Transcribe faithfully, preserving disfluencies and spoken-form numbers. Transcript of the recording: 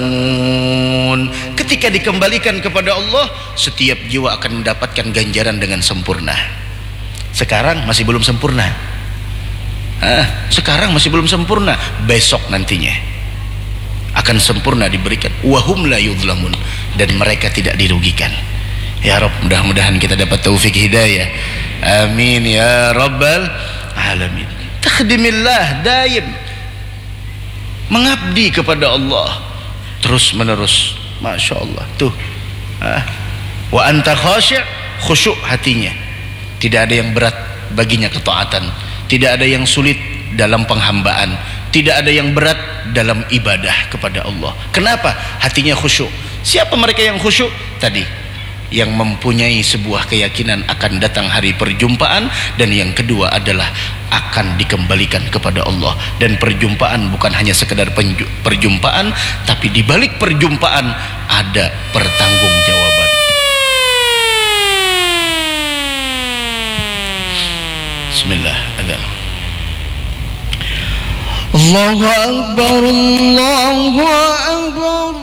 Ketika dikembalikan kepada Allah, setiap jiwa akan mendapatkan ganjaran dengan sempurna. Sekarang masih belum sempurna. Ah, sekarang masih belum sempurna, besok nantinya akan sempurna diberikan. Wahum la yudlamun, dan mereka tidak dirugikan. Ya Rabb, mudah-mudahan kita dapat taufik hidayah. Amin ya rabbal alamin. Takhdimillah daim, mengabdi kepada Allah terus menerus. Masya Allah tuh. Ah. Wa anta khasyi', khusyuk hatinya, tidak ada yang berat baginya ketaatan, tidak ada yang sulit dalam penghambaan, tidak ada yang berat dalam ibadah kepada Allah. Kenapa? Hatinya khusyuk. Siapa mereka yang khusyuk? Tadi, yang mempunyai sebuah keyakinan akan datang hari perjumpaan, dan yang kedua adalah akan dikembalikan kepada Allah. Dan perjumpaan bukan hanya sekedar perjumpaan, tapi di balik perjumpaan ada pertanggungjawaban. Bismillah. Adzan. Allahu Akbar, Allahu Akbar.